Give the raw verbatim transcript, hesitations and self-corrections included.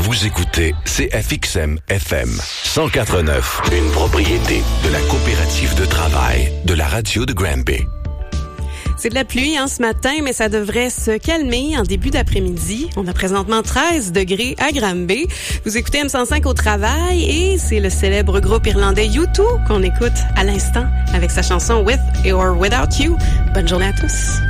Vous écoutez C F X M F M cent quatre virgule neuf, une propriété de la coopérative de travail de la radio de Granby. C'est de la pluie hein, ce matin, mais ça devrait se calmer en début d'après-midi. On a présentement treize degrés à Granby. Vous écoutez M cent cinq au travail et c'est le célèbre groupe irlandais U deux qu'on écoute à l'instant avec sa chanson With or Without You. Bonne journée à tous.